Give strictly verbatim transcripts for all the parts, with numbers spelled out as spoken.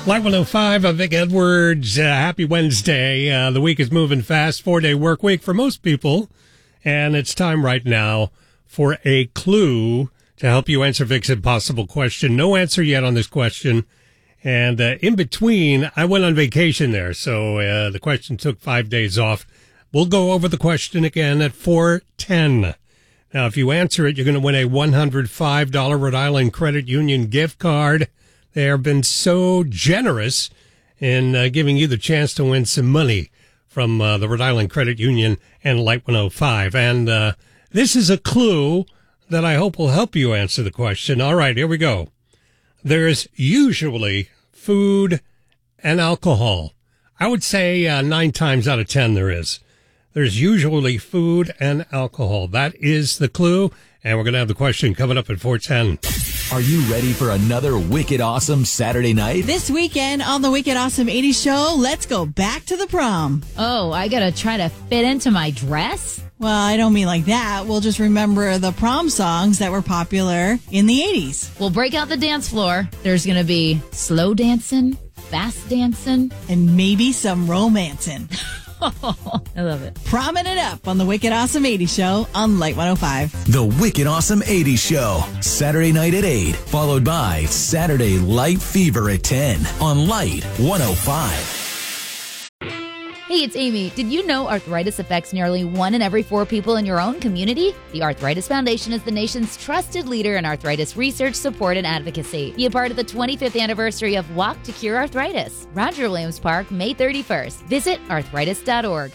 Light one oh five, I'm Vic Edwards. Uh, happy Wednesday. Uh, the week is moving fast, four-day work week for most people. And it's time right now for a clue to help you answer Vic's impossible question. No answer yet on this question. And uh, in between, I went on vacation there, so uh, the question took five days off. We'll go over the question again at four ten. Now, if you answer it, you're going to win a one hundred five dollars Rhode Island Credit Union gift card. They have been so generous in uh, giving you the chance to win some money from uh, the Rhode Island Credit Union and Light one oh five. And uh, this is a clue that I hope will help you answer the question. All right, here we go. There's usually food and alcohol. I would say uh, nine times out of ten there is. There's usually food and alcohol. That is the clue. And we're going to have the question coming up at four ten. Are you ready for another wicked awesome Saturday night? This weekend on the Wicked Awesome eighties show, let's go back to the prom. Oh, I gotta try to fit into my dress? Well, I don't mean like that. We'll just remember the prom songs that were popular in the eighties. We'll break out the dance floor. There's gonna be slow dancing, fast dancing, and maybe some romancing. I love it. Promming it up on the Wicked Awesome eighties show on Light one oh five. The Wicked Awesome eighties show, Saturday night at eight, followed by Saturday Light Fever at ten on Light one oh five. Hey, it's Amy. Did you know arthritis affects nearly one in every four people in your own community? The Arthritis Foundation is the nation's trusted leader in arthritis research, support, and advocacy. Be a part of the twenty-fifth anniversary of Walk to Cure Arthritis. Roger Williams Park, May thirty-first. Visit arthritis dot org.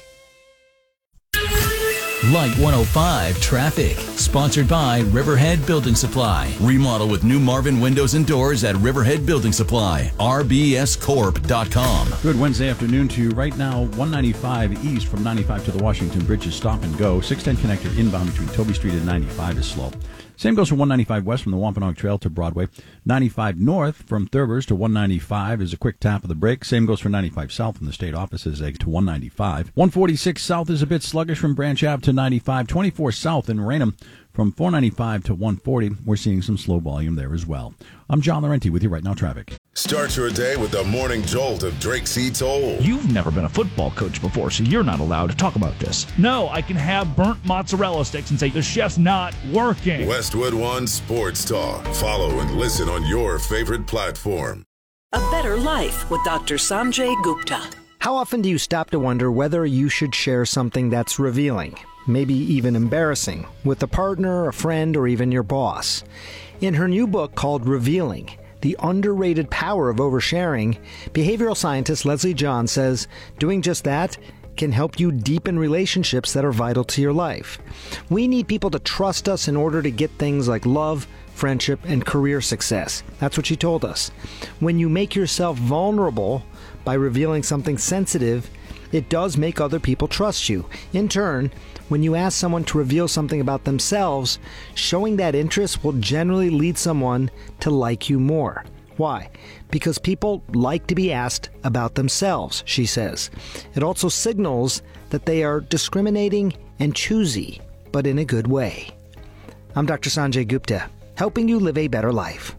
Light one oh five Traffic, sponsored by Riverhead Building Supply. Remodel with new Marvin windows and doors at Riverhead Building Supply. R B S corp dot com. Good Wednesday afternoon to you. Right now, one ninety-five east from ninety-five to the Washington Bridge is stop and go. six ten connector inbound between Toby Street and ninety-five is slow. Same goes for one ninety-five west from the Wampanoag Trail to Broadway. ninety-five north from Thurber's to one ninety-five is a quick tap of the brake. Same goes for ninety-five south from the state offices to one ninety-five. one forty-six south is a bit sluggish from Branch Ave to ninety-five. twenty-four south in Raynham from four ninety-five to one forty. We're seeing some slow volume there as well. I'm John Laurenti with you right now, traffic. Start your day with the morning jolt of Drake C. Toll. You've never been a football coach before, so you're not allowed to talk about this. No, I can have burnt mozzarella sticks and say the chef's not working. Westwood One Sports Talk. Follow and listen on your favorite platform. A Better Life with Doctor Sanjay Gupta. How often do you stop to wonder whether you should share something that's revealing, maybe even embarrassing, with a partner, a friend, or even your boss? In her new book called Revealing, The Underrated Power of Oversharing, behavioral scientist Leslie John says doing just that can help you deepen relationships that are vital to your life. We need people to trust us in order to get things like love, friendship, and career success. That's what she told us. When you make yourself vulnerable by revealing something sensitive, it does make other people trust you. In turn, when you ask someone to reveal something about themselves, showing that interest will generally lead someone to like you more. Why? Because people like to be asked about themselves, she says. It also signals that they are discriminating and choosy, but in a good way. I'm Doctor Sanjay Gupta, helping you live a better life.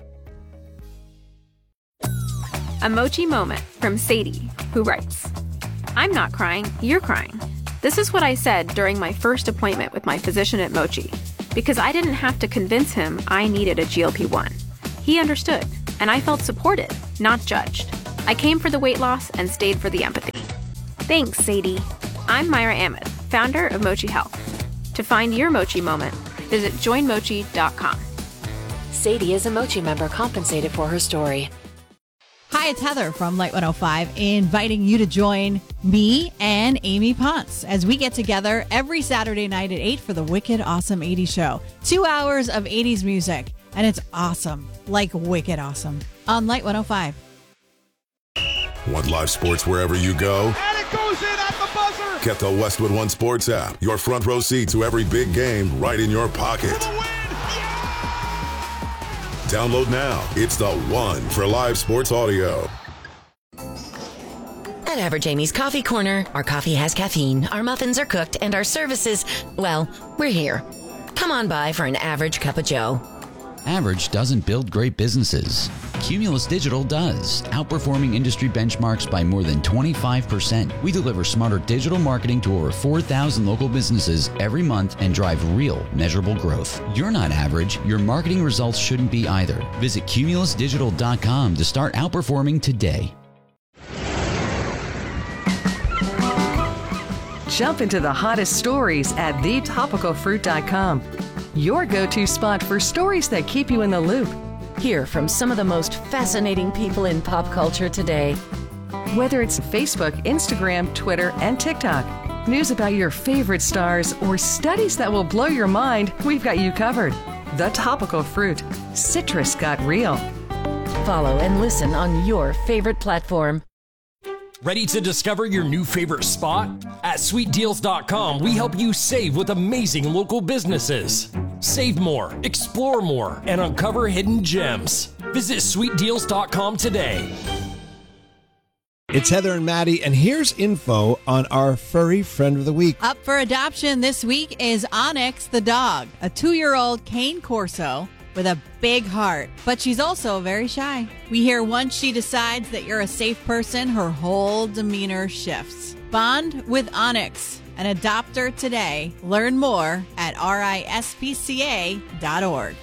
A Mochi moment from Sadie, who writes, I'm not crying, you're crying. This is what I said during my first appointment with my physician at Mochi, because I didn't have to convince him I needed a G L P one. He understood, and I felt supported, not judged. I came for the weight loss and stayed for the empathy. Thanks, Sadie. I'm Myra Ahmed, founder of Mochi Health. To find your Mochi moment, visit join mochi dot com. Sadie is a Mochi member compensated for her story. Hi, it's Heather from Light one oh five, inviting you to join me and Amy Ponce as we get together every Saturday night at eight for the Wicked Awesome eighties show. Two hours of eighties music, and it's awesome, like wicked awesome, on Light one oh five. Want live sports wherever you go? And it goes in at the buzzer! Get the Westwood One Sports app, your front row seat to every big game right in your pocket. Download now. It's the one for live sports audio. At Average Amy's Coffee Corner, our coffee has caffeine, our muffins are cooked, and our services, well, we're here. Come on by for an average cup of joe. Average doesn't build great businesses. Cumulus Digital does, outperforming industry benchmarks by more than twenty-five percent. We deliver smarter digital marketing to over four thousand local businesses every month and drive real, measurable growth. You're not average. Your marketing results shouldn't be either. Visit cumulus digital dot com to start outperforming today. Jump into the hottest stories at the topical fruit dot com. Your go-to spot for stories that keep you in the loop. Hear from some of the most fascinating people in pop culture today. Whether it's Facebook, Instagram, Twitter, and TikTok, news about your favorite stars, or studies that will blow your mind, we've got you covered. The Topical Fruit. Citrus got real. Follow and listen on your favorite platform. Ready to discover your new favorite spot? At sweet deals dot com, we help you save with amazing local businesses. Save more, explore more, and uncover hidden gems. Visit sweet deals dot com today. It's Heather and Maddie, and here's info on our furry friend of the week. Up for adoption this week is Onyx the dog, a two-year-old cane corso with a big heart, but she's also very shy. We hear once she decides that you're a safe person, her whole demeanor shifts. Bond with Onyx, an adopter today. Learn more at R I S P C A dot org.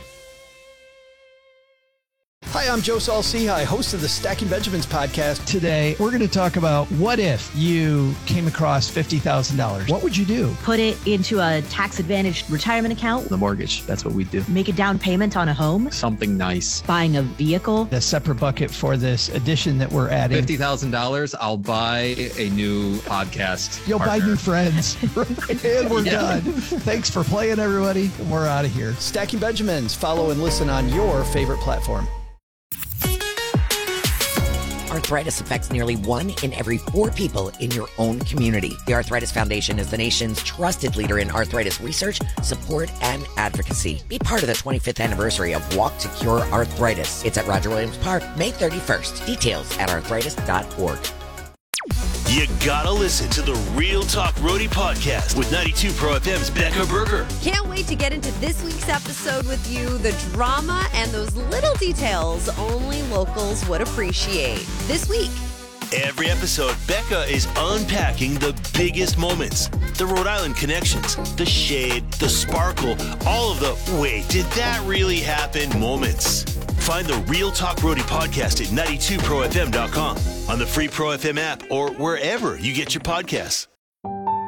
Hi, I'm Joe Saul-Sehy, host of the Stacking Benjamins podcast. Today, we're going to talk about what if you came across fifty thousand dollars? What would you do? Put it into a tax-advantaged retirement account. The mortgage, that's what we do. Make a down payment on a home. Something nice. Buying a vehicle. A separate bucket for this addition that we're adding. fifty thousand dollars, I'll buy a new podcast You'll partner. buy new friends. And we're yeah. done. Thanks for playing, everybody. We're out of here. Stacking Benjamins. Follow and listen on your favorite platform. Arthritis affects nearly one in every four people in your own community. The Arthritis Foundation is the nation's trusted leader in arthritis research, support, and advocacy. Be part of the twenty-fifth anniversary of Walk to Cure Arthritis. It's at Roger Williams Park, May thirty-first. Details at arthritis dot org. You gotta listen to the Real Talk Roadie podcast with ninety-two Pro F M's Becca Berger. Can't wait to get into this week's episode with you. The drama and those little details only locals would appreciate. This week. Every episode, Becca is unpacking the biggest moments. The Rhode Island connections, the shade, the sparkle, all of the wait, did that really happen moments. Find the Real Talk Roadie podcast at ninety-two pro f m dot com, on the free Pro F M app, or wherever you get your podcasts.